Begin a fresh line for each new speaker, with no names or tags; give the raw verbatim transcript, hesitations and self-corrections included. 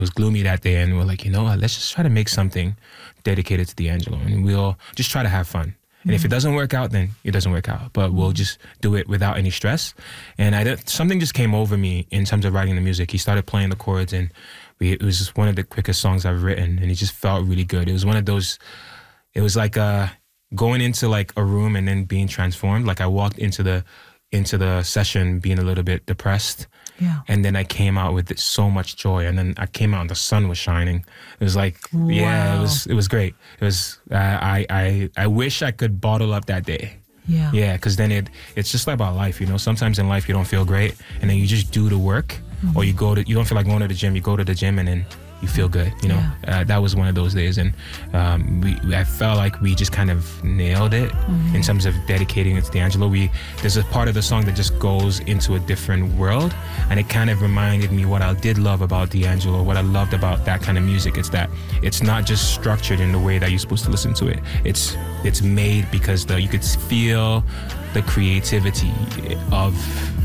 was gloomy that day, and we're like, you know what, let's just try to make something dedicated to D'Angelo, and we'll just try to have fun. And mm-hmm. if it doesn't work out, then it doesn't work out. But we'll just do it without any stress. And I something just came over me in terms of writing the music. He started playing the chords, and we, it was just one of the quickest songs I've written, and it just felt really good. It was one of those, it was like uh, going into like a room and then being transformed. Like I walked into the into the session being a little bit depressed. Yeah. And then I came out with so much joy, and then I came out and the sun was shining. It was like, wow. yeah, it was it was great. It was uh, I I I wish I could bottle up that day. Yeah. Yeah, because then it it's just like about life, you know. Sometimes in life you don't feel great, and then you just do the work, mm-hmm. or you go to you don't feel like going to the gym. You go to the gym, and then you feel good, you know. Yeah. Uh, that was one of those days, and um, we I felt like we just kind of nailed it mm-hmm. in terms of dedicating it to D'Angelo. We there's a part of the song that just goes into a different world, and it kind of reminded me what I did love about D'Angelo, what I loved about that kind of music. It's that it's not just structured in the way that you're supposed to listen to it. It's it's made because the you could feel the creativity of